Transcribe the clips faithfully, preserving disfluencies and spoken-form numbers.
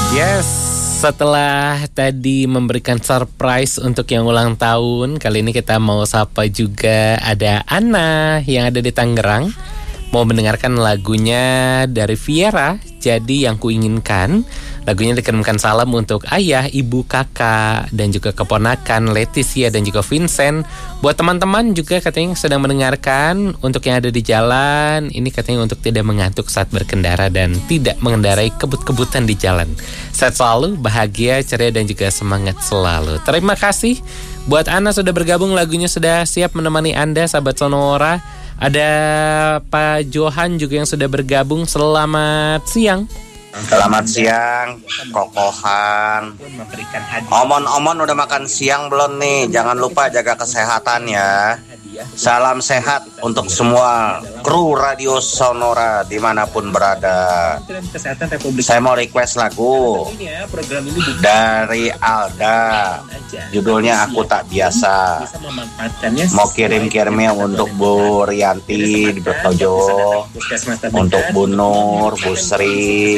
Yes, setelah tadi memberikan surprise untuk yang ulang tahun, kali ini kita mau sapa juga ada Ana yang ada di Tangerang. Mau mendengarkan lagunya dari Viera, Jadi Yang Kuinginkan. Lagunya dikirimkan salam untuk ayah, ibu, kakak, dan juga keponakan Leticia dan juga Vincent. Buat teman-teman juga katanya sedang mendengarkan. Untuk yang ada di jalan, ini katanya untuk tidak mengantuk saat berkendara dan tidak mengendarai kebut-kebutan di jalan. Sehat selalu, bahagia, ceria, dan juga semangat selalu. Terima kasih buat Ana sudah bergabung, lagunya sudah siap menemani Anda, sahabat Sonora. Ada Pak Johan juga yang sudah bergabung. Selamat siang. Selamat siang, Kokohan. Omon-omon udah makan siang belum nih? Jangan lupa jaga kesehatan ya. Salam sehat untuk semua kru Radio Sonora dimanapun berada. Saya mau request lagu dari Alda. Judulnya Aku Tak Biasa. Mau kirim-kirimnya untuk Bu Rianti di Bertojo, untuk Bu Nur, Bu Sri,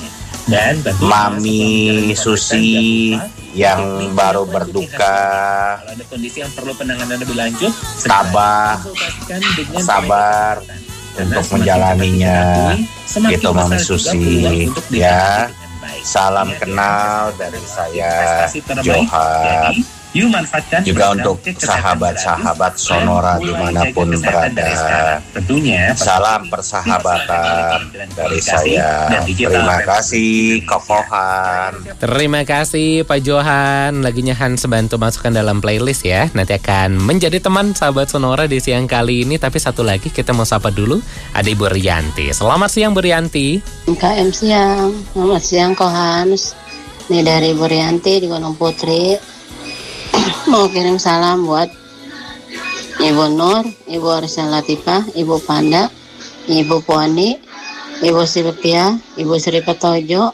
Mami Susi yang baru berduka, tabah, sabar untuk menjalaninya. Itu Mami Susi ya. Salam kenal dari saya, Johan. Juga untuk sahabat-sahabat Sonora dimanapun berada. Salam persahabatan dari saya. Terima kasih, Kokohan. Terima kasih Pak Johan. Lagunya Hans bantu masukkan dalam playlist ya. Nanti akan menjadi teman sahabat Sonora di siang kali ini. Tapi satu lagi kita mau sapa dulu, ada Ibu Rianti. Selamat siang Bu Rianti. K M siang. Selamat siang Kohan. Ini dari Bu Rianti di Gunung Putri. Mau kirim salam buat Ibu Nur, Ibu Arisa Latifah, Ibu Panda, Ibu Puani, Ibu Silvia, Ibu Sri Petojo,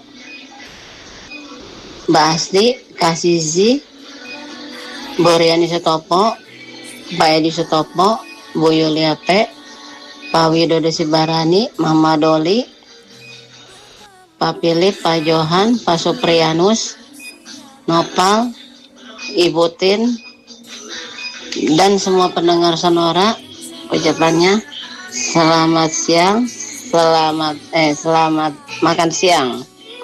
Mbak Asli, Kasizi, Bu Riani Setopo, Pak Edi Setopo, Bu Yulia P, Pak Widodo Sibarani, Mama Doli, Pak Philip, Pak Johan, Pak Supriyanus, Nopal, Ibu Tin, dan semua pendengar Sonora. Ucapannya selamat siang, selamat eh selamat makan siang.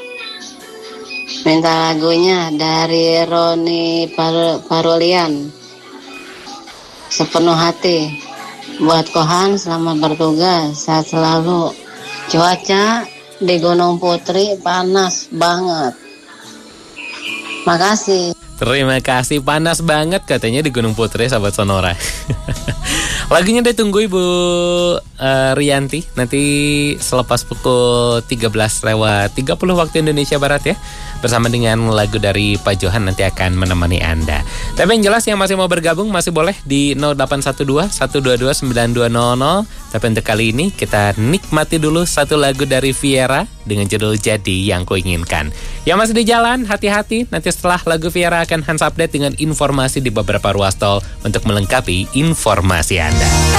Minta lagunya dari Roni Par- Parulian, Sepenuh Hati. Buat Kohan, selamat bertugas, sehat selalu. Cuaca di Gunung Putri panas banget. Makasih. Terima kasih, panas banget katanya di Gunung Putri sahabat Sonora. Lagunya ditunggu Ibu uh, Rianti. Nanti selepas pukul tiga belas lewat tiga puluh waktu Indonesia Barat ya. Bersama dengan lagu dari Pak Johan nanti akan menemani Anda. Tapi yang jelas yang masih mau bergabung masih boleh di nol delapan satu dua, satu dua dua, sembilan dua nol nol. Tapi untuk kali ini kita nikmati dulu satu lagu dari Viera dengan judul Jadi Yang Kuinginkan. Yang masih di jalan, hati-hati. Nanti setelah lagu Viera akan Hans update dengan informasi di beberapa ruas tol untuk melengkapi informasi Anda.